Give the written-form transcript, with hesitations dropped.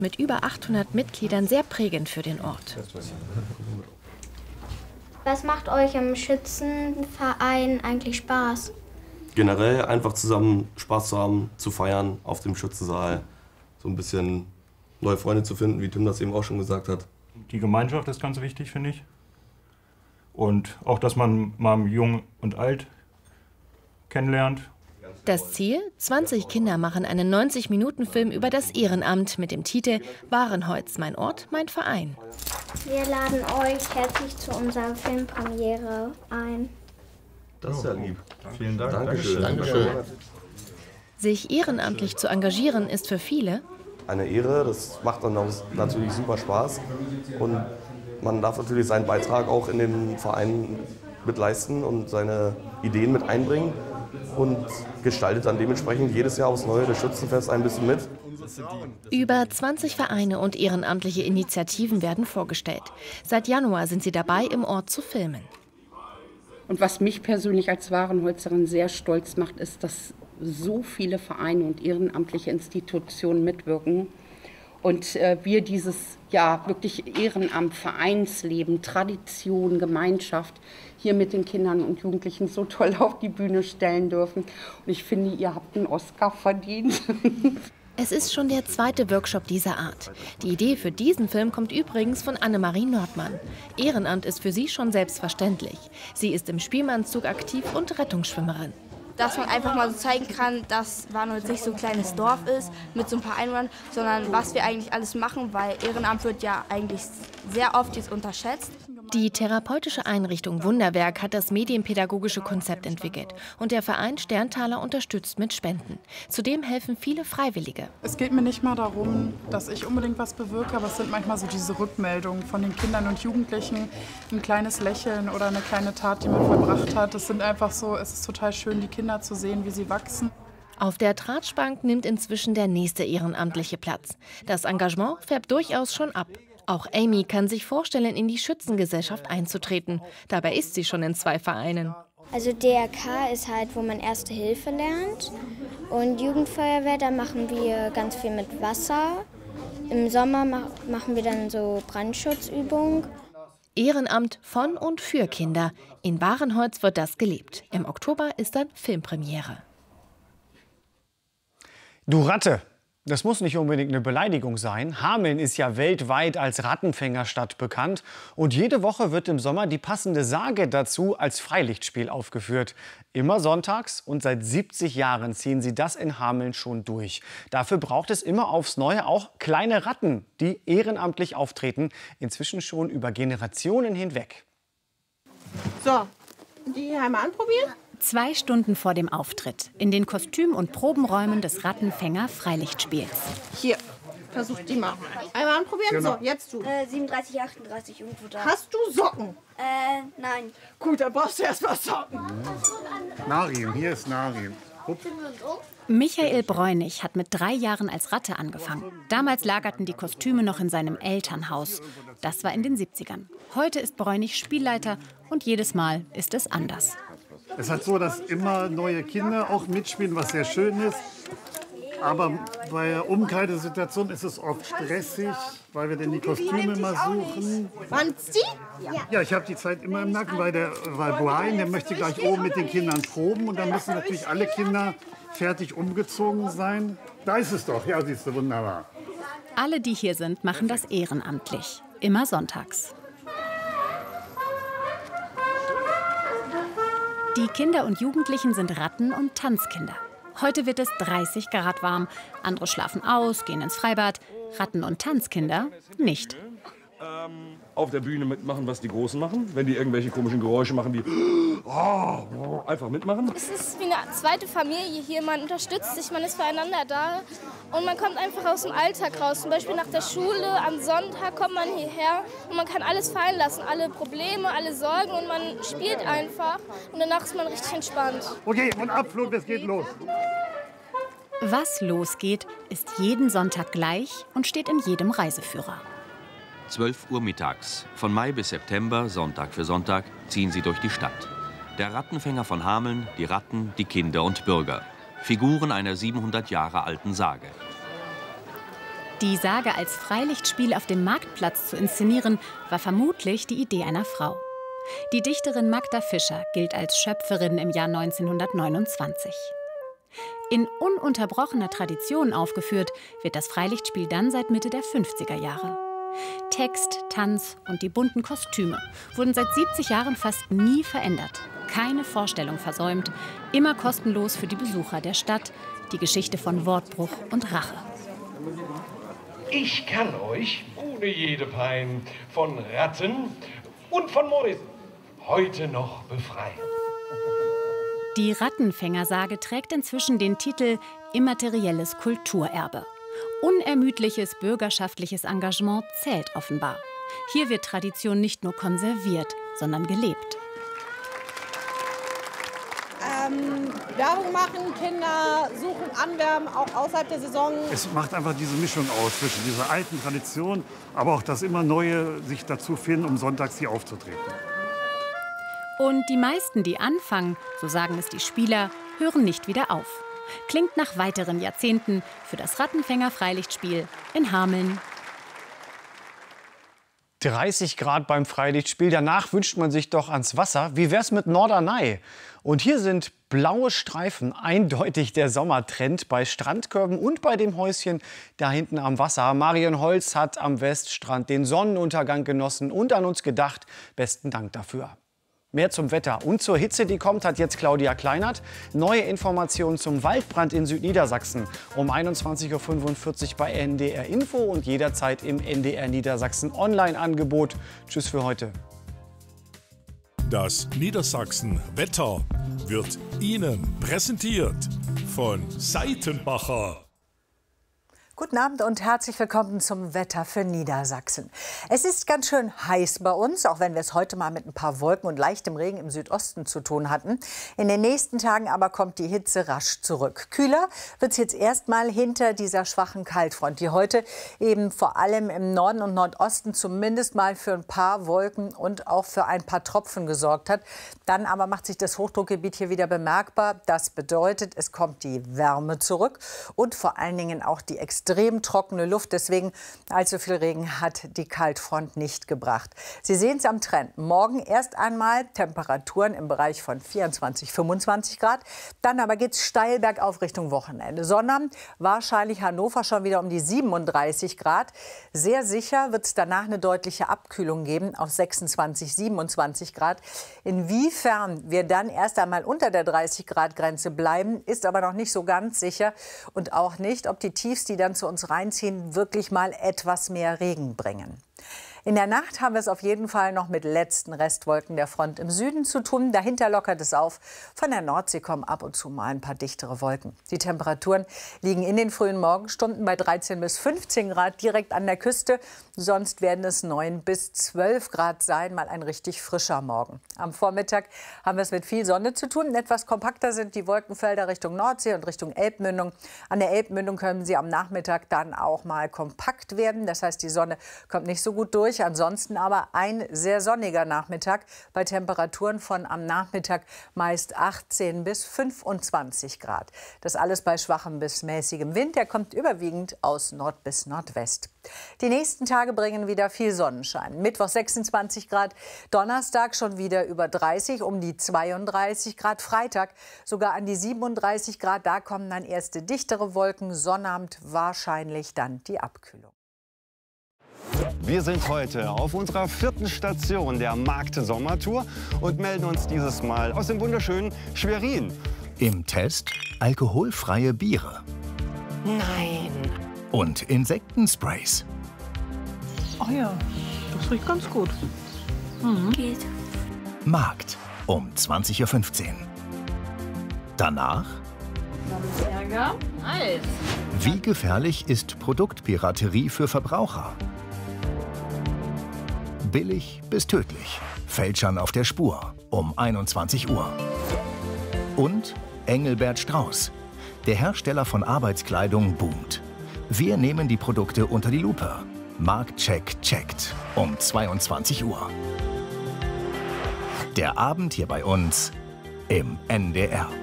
Mit über 800 Mitgliedern sehr prägend für den Ort. Was macht euch im Schützenverein eigentlich Spaß? Generell einfach zusammen Spaß zu haben, zu feiern auf dem Schützensaal. So ein bisschen neue Freunde zu finden, wie Tim das eben auch schon gesagt hat. Die Gemeinschaft ist ganz wichtig, finde ich. Und auch, dass man mal Jung und Alt kennenlernt. Das Ziel? 20 Kinder machen einen 90-Minuten-Film über das Ehrenamt mit dem Titel Warenholz, mein Ort, mein Verein. Wir laden euch herzlich zu unserer Filmpremiere ein. Das ist ja lieb. Vielen Dank. Dankeschön. Dankeschön. Sich ehrenamtlich zu engagieren ist für viele eine Ehre, das macht dann auch natürlich super Spaß. Und man darf natürlich seinen Beitrag auch in dem Verein mit leisten und seine Ideen mit einbringen. Und gestaltet dann dementsprechend jedes Jahr aufs Neue das Schützenfest ein bisschen mit. Über 20 Vereine und ehrenamtliche Initiativen werden vorgestellt. Seit Januar sind sie dabei, im Ort zu filmen. Und was mich persönlich als Warenholzerin sehr stolz macht, ist, dass so viele Vereine und ehrenamtliche Institutionen mitwirken. Und wir dieses wirklich Ehrenamt, Vereinsleben, Tradition, Gemeinschaft hier mit den Kindern und Jugendlichen so toll auf die Bühne stellen dürfen. Und ich finde, ihr habt einen Oscar verdient. Es ist schon der zweite Workshop dieser Art. Die Idee für diesen Film kommt übrigens von Annemarie Nordmann. Ehrenamt ist für sie schon selbstverständlich. Sie ist im Spielmannszug aktiv und Rettungsschwimmerin. Dass man einfach mal so zeigen kann, dass Warnholz nicht so ein kleines Dorf ist mit so ein paar Einwohnern, sondern was wir eigentlich alles machen, weil Ehrenamt wird ja eigentlich sehr oft jetzt unterschätzt. Die therapeutische Einrichtung Wunderwerk hat das medienpädagogische Konzept entwickelt und der Verein Sterntaler unterstützt mit Spenden. Zudem helfen viele Freiwillige. Es geht mir nicht mal darum, dass ich unbedingt was bewirke, aber es sind manchmal so diese Rückmeldungen von den Kindern und Jugendlichen, ein kleines Lächeln oder eine kleine Tat, die man vollbracht hat. Es sind einfach so, es ist total schön, die Kinder zu sehen, wie sie wachsen. Auf der Tratschbank nimmt inzwischen der nächste Ehrenamtliche Platz. Das Engagement färbt durchaus schon ab. Auch Amy kann sich vorstellen, in die Schützengesellschaft einzutreten. Dabei ist sie schon in 2 Vereinen. Also DRK ist halt, wo man Erste Hilfe lernt. Und Jugendfeuerwehr, da machen wir ganz viel mit Wasser. Im Sommer machen wir dann so Brandschutzübungen. Ehrenamt von und für Kinder. In Warenholz wird das gelebt. Im Oktober ist dann Filmpremiere. Du Ratte! Das muss nicht unbedingt eine Beleidigung sein. Hameln ist ja weltweit als Rattenfängerstadt bekannt. Und jede Woche wird im Sommer die passende Sage dazu als Freilichtspiel aufgeführt. Immer sonntags und seit 70 Jahren ziehen sie das in Hameln schon durch. Dafür braucht es immer aufs Neue auch kleine Ratten, die ehrenamtlich auftreten. Inzwischen schon über Generationen hinweg. So, die einmal anprobieren? 2 Stunden vor dem Auftritt in den Kostüm- und Probenräumen des Rattenfänger-Freilichtspiels. Hier, versuch die mal. Einmal anprobieren? Genau. So, jetzt du. 37, 38, irgendwo da. Hast du Socken? Nein. Gut, dann brauchst du erst mal Socken. Narim, hier ist Narim. Michael Bräunig hat mit 3 Jahren als Ratte angefangen. Damals lagerten die Kostüme noch in seinem Elternhaus. Das war in den 70ern. Heute ist Bräunig Spielleiter und jedes Mal ist es anders. Es ist halt so, dass immer neue Kinder auch mitspielen, was sehr schön ist. Aber bei der Umkleidesituation ist es oft stressig, weil wir dann die Kostüme mal suchen. Waren's die? Ja, ich habe die Zeit immer im Nacken, weil Brian, der möchte gleich oben mit den Kindern proben. Und dann müssen natürlich alle Kinder fertig umgezogen sein. Da ist es doch, ja, siehst du, wunderbar. Alle, die hier sind, machen das ehrenamtlich. Immer sonntags. Die Kinder und Jugendlichen sind Ratten- und Tanzkinder. Heute wird es 30 Grad warm. Andere schlafen aus, gehen ins Freibad. Ratten- und Tanzkinder nicht. Auf der Bühne mitmachen, was die Großen machen. Wenn die irgendwelche komischen Geräusche machen, wie einfach mitmachen. Es ist wie eine zweite Familie hier. Man unterstützt sich, man ist füreinander da. Und man kommt einfach aus dem Alltag raus. Zum Beispiel nach der Schule, am Sonntag kommt man hierher und man kann alles fallen lassen. Alle Probleme, alle Sorgen und man spielt einfach. Und danach ist man richtig entspannt. Okay, und Abflug, es geht los. Was losgeht, ist jeden Sonntag gleich und steht in jedem Reiseführer. 12 Uhr mittags. Von Mai bis September, Sonntag für Sonntag, ziehen sie durch die Stadt. Der Rattenfänger von Hameln, die Ratten, die Kinder und Bürger. Figuren einer 700 Jahre alten Sage. Die Sage als Freilichtspiel auf dem Marktplatz zu inszenieren, war vermutlich die Idee einer Frau. Die Dichterin Magda Fischer gilt als Schöpferin im Jahr 1929. In ununterbrochener Tradition aufgeführt wird das Freilichtspiel dann seit Mitte der 50er Jahre. Text, Tanz und die bunten Kostüme wurden seit 70 Jahren fast nie verändert. Keine Vorstellung versäumt, immer kostenlos für die Besucher der Stadt. Die Geschichte von Wortbruch und Rache. Ich kann euch, ohne jede Pein, von Ratten und von Mäusen heute noch befreien. Die Rattenfängersage trägt inzwischen den Titel Immaterielles Kulturerbe. Unermüdliches bürgerschaftliches Engagement zählt offenbar. Hier wird Tradition nicht nur konserviert, sondern gelebt. Werbung machen, Kinder suchen, anwerben, auch außerhalb der Saison. Es macht einfach diese Mischung aus zwischen dieser alten Tradition, aber auch das immer Neue sich dazu finden, um sonntags hier aufzutreten. Und die meisten, die anfangen, so sagen es die Spieler, hören nicht wieder auf. Klingt nach weiteren Jahrzehnten für das Rattenfänger-Freilichtspiel in Hameln. 30 Grad beim Freilichtspiel, danach wünscht man sich doch ans Wasser. Wie wär's mit Norderney? Und hier sind blaue Streifen eindeutig der Sommertrend bei Strandkörben und bei dem Häuschen da hinten am Wasser. Marion Holz hat am Weststrand den Sonnenuntergang genossen und an uns gedacht. Besten Dank dafür. Mehr zum Wetter und zur Hitze, die kommt, hat jetzt Claudia Kleinert. Neue Informationen zum Waldbrand in Südniedersachsen um 21:45 Uhr bei NDR Info und jederzeit im NDR Niedersachsen Online-Angebot. Tschüss für heute. Das Niedersachsen Wetter wird Ihnen präsentiert von Seitenbacher. Guten Abend und herzlich willkommen zum Wetter für Niedersachsen. Es ist ganz schön heiß bei uns, auch wenn wir es heute mal mit ein paar Wolken und leichtem Regen im Südosten zu tun hatten. In den nächsten Tagen aber kommt die Hitze rasch zurück. Kühler wird es jetzt erstmal hinter dieser schwachen Kaltfront, die heute eben vor allem im Norden und Nordosten zumindest mal für ein paar Wolken und auch für ein paar Tropfen gesorgt hat. Dann aber macht sich das Hochdruckgebiet hier wieder bemerkbar. Das bedeutet, es kommt die Wärme zurück und vor allen Dingen auch die extrem trockene Luft. Deswegen allzu viel Regen hat die Kaltfront nicht gebracht. Sie sehen es am Trend. Morgen erst einmal Temperaturen im Bereich von 24, 25 Grad. Dann aber geht es steil bergauf Richtung Wochenende. Sonnabend wahrscheinlich Hannover schon wieder um die 37 Grad. Sehr sicher wird es danach eine deutliche Abkühlung geben auf 26, 27 Grad. Inwiefern wir dann erst einmal unter der 30 Grad Grenze bleiben, ist aber noch nicht so ganz sicher. Und auch nicht, ob die Tiefs, die dann zu uns reinziehen, wirklich mal etwas mehr Regen bringen. In der Nacht haben wir es auf jeden Fall noch mit letzten Restwolken der Front im Süden zu tun. Dahinter lockert es auf. Von der Nordsee kommen ab und zu mal ein paar dichtere Wolken. Die Temperaturen liegen in den frühen Morgenstunden bei 13 bis 15 Grad direkt an der Küste. Sonst werden es 9 bis 12 Grad sein, mal ein richtig frischer Morgen. Am Vormittag haben wir es mit viel Sonne zu tun. Etwas kompakter sind die Wolkenfelder Richtung Nordsee und Richtung Elbmündung. An der Elbmündung können sie am Nachmittag dann auch mal kompakt werden. Das heißt, die Sonne kommt nicht so gut durch. Ansonsten aber ein sehr sonniger Nachmittag bei Temperaturen von am Nachmittag meist 18 bis 25 Grad. Das alles bei schwachem bis mäßigem Wind. Der kommt überwiegend aus Nord bis Nordwest. Die nächsten Tage bringen wieder viel Sonnenschein. Mittwoch 26 Grad, Donnerstag schon wieder über 30, um die 32 Grad. Freitag sogar an die 37 Grad. Da kommen dann erste dichtere Wolken. Sonnabend wahrscheinlich dann die Abkühlung. Wir sind heute auf unserer 4. Station der Markt-Sommertour und melden uns dieses Mal aus dem wunderschönen Schwerin. Im Test alkoholfreie Biere. Nein. Und Insektensprays. Oh ja, das riecht ganz gut. Geht. Markt um 20:15 Uhr. Danach. Ärger. Eis. Wie gefährlich ist Produktpiraterie für Verbraucher? Billig bis tödlich. Fälschern auf der Spur um 21 Uhr. Und Engelbert Strauß. Der Hersteller von Arbeitskleidung boomt. Wir nehmen die Produkte unter die Lupe. Marktcheck checkt um 22 Uhr. Der Abend hier bei uns im NDR.